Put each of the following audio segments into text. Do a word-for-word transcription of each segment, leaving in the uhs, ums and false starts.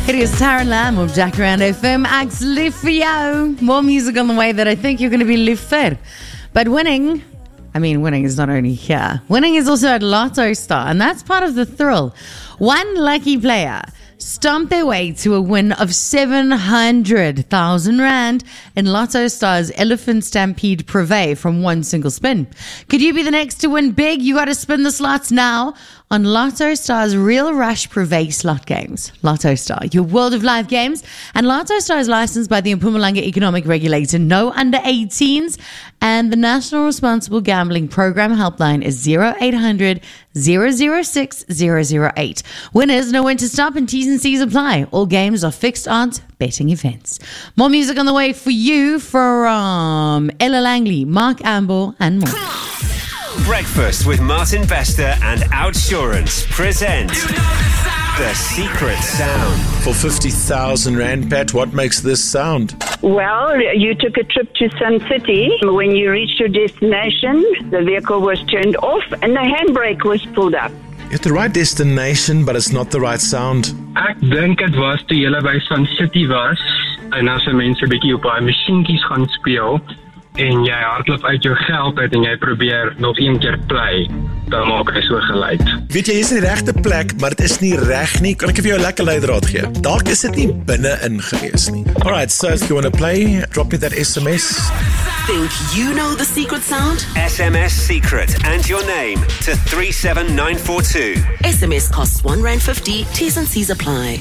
It is Tara Lamb of Jacaranda F M. Acts live for you. More music on the way that I think you're going to be live for. But winning, I mean, winning is not only here. Winning is also at Lotto Star, and that's part of the thrill. One lucky player stomped their way to a win of seven hundred thousand rand in Lotto Star's Elephant Stampede Privé from one single spin. Could you be the next to win big? You got to spin the slots now on Lotto Star's Real Rush Privé slot games. Lotto Star, your world of live games. And Lotto Star is licensed by the Mpumalanga Economic Regulator. No under eighteens. And the National Responsible Gambling Program helpline is zero eight hundred, zero zero six, zero zero eight. Winners know when to stop and T's and C's apply. All games are fixed odds betting events. More music on the way for you from Ella Langley, Mark Amble, and more. Breakfast with Martin Bester and Outsurance present The Secret Sound. For fifty thousand rand, Pat, what makes this sound? Well, you took a trip to Sun City. When you reached your destination, the vehicle was turned off and the handbrake was pulled up. You're at the right destination, but it's not the right sound. Ek dink dit was toe julle by Sun City was en as mense 'n bietjie op daai masjienkies gaan speel en jy hardloop uit jou geld uit en jy probeer nog een keer play, dan maak hy so geluid. Weet jy, jy is in die regte plek, maar dit is nie reg nie. Kan ek vir jou 'n lekker leidraad gee? Dalk is dit nie binne-in gewees nie. Alright, so if you want to play, drop me that S M S. Think you know the secret sound? S M S secret and your name to three seven nine four two. S M S costs one rand fifty. T's and C's apply.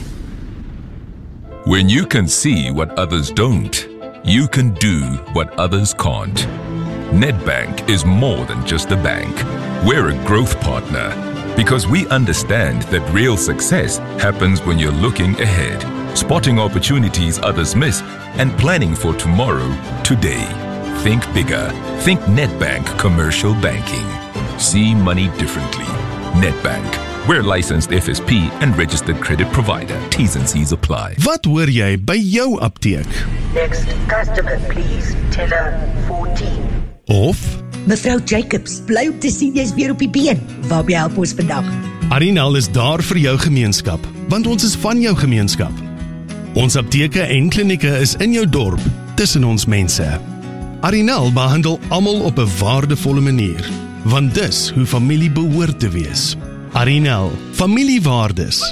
When you can see what others don't, you can do what others can't. Nedbank is more than just a bank. We're a growth partner because we understand that real success happens when you're looking ahead, spotting opportunities others miss, and planning for tomorrow today. Think bigger. Think Nedbank Commercial Banking. See money differently. Nedbank. We're licensed F S P and registered credit provider. T's and C's apply. Wat hoor jy by jou apteek? Next customer, please. Teller fourteen. Of Mevrou Jacobs, bly op te sien jy's weer op die been. Waarby help ons vandag? Arinal is daar vir jou gemeenskap, want ons is van jou gemeenskap. Ons apteke en klinieke is in jou dorp, tussen ons mense. Arinal behandel almal op 'n waardevolle manier, want dis hoe familie behoort te wees. Arinal, familiewaardes.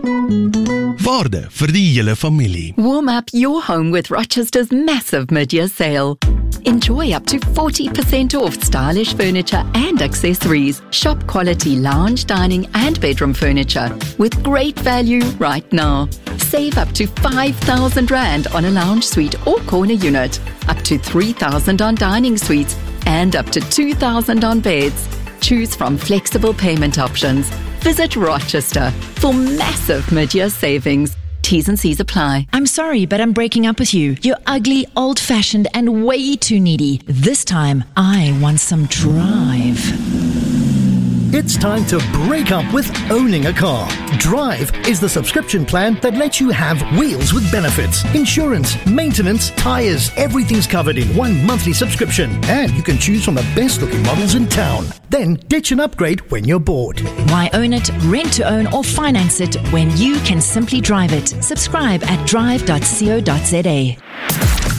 Waarde vir die hele familie. Warm up your home with Rochester's massive mid-year sale. Enjoy up to forty percent off stylish furniture and accessories. Shop quality lounge, dining and bedroom furniture with great value right now. Save up to five thousand rand on a lounge suite or corner unit, up to three thousand on dining suites and up to two thousand on beds. Choose from flexible payment options. Visit Rochester for massive mid-year savings. T's and C's apply. I'm sorry, but I'm breaking up with you. You're ugly, old-fashioned, and way too needy. This time, I want some drive. It's time to break up with owning a car. Drive is the subscription plan that lets you have wheels with benefits, insurance, maintenance, tires, everything's covered in one monthly subscription. And you can choose from the best looking models in town. Then ditch and upgrade when you're bored. Why own it, rent to own, or finance it when you can simply drive it? Subscribe at drive dot co dot za.